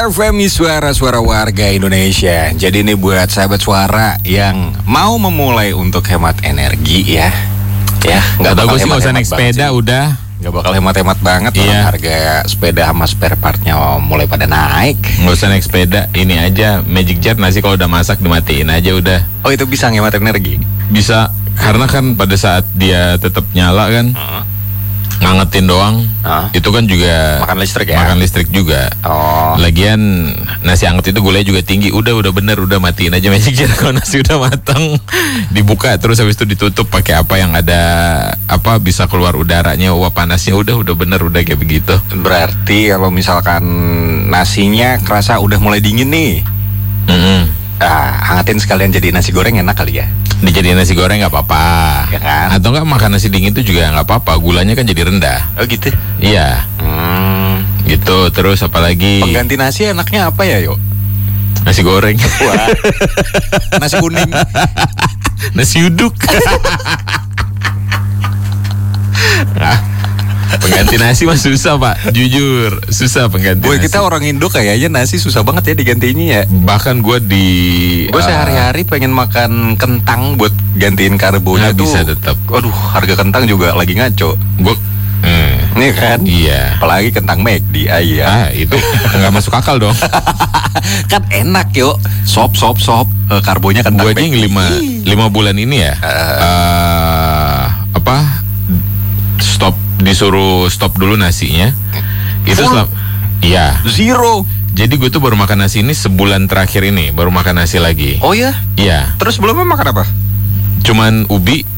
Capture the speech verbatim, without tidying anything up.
F M suara-suara warga Indonesia. Jadi ini buat sahabat suara yang mau memulai untuk hemat energi ya. Ya, nggak tahu gue sih nggak usah naik sepeda udah. Nggak bakal hemat-hemat banget. Iya. Harga sepeda sama spare partnya mulai pada naik. Nggak usah naik sepeda. Ini aja Magic Jar nasi kalau udah masak dimatiin aja udah. Oh itu bisa ngehemat energi? Bisa, karena kan pada saat dia tetap nyala kan. Uh. Ngangetin doang, huh? Itu kan juga makan listrik ya? Makan listrik juga. Oh. Lagian nasi anget itu gulanya juga tinggi. Udah udah bener, udah matiin aja Magic Jar kalau nasi udah matang. Dibuka terus habis itu ditutup pakai apa yang ada apa bisa keluar udaranya, uap panasnya. Udah udah bener, udah kayak begitu. Berarti kalau misalkan nasinya kerasa udah mulai dingin nih, mm-hmm. ah, hangatin sekalian jadi nasi goreng enak kali ya? Dijadiin nasi goreng nggak apa-apa, ya kan? Atau nggak makan nasi dingin itu juga nggak apa-apa, gulanya kan jadi rendah. Oh gitu? Iya. Hmm. Gitu. Terus apalagi? Pengganti nasi enaknya apa ya, Yo? Nasi goreng. Wah. Nasi kuning. Nasi uduk. Nah, pengganti nasi mah susah pak, jujur susah pengganti. Boy, kita orang Indo kayaknya nasi susah banget ya digantinya ya. Bahkan gue di gue uh, sehari-hari pengen makan kentang buat gantiin karbonya tuh bisa tetap. Waduh, harga kentang juga lagi ngaco. Gue hmm, nih kan? Iya. Apalagi kentang McD aja. Ah itu nggak masuk akal dong. Kan enak yo, sop sop sop, uh, karbonya kentang. Gue aja yang lima lima bulan ini ya. Uh, uh, apa? Stop, disuruh stop dulu nasinya. Itu selama, iya. Zero. Jadi gue tuh baru makan nasi ini sebulan terakhir ini, baru makan nasi lagi. Oh ya? Iya. Terus sebelumnya makan apa? Cuman ubi,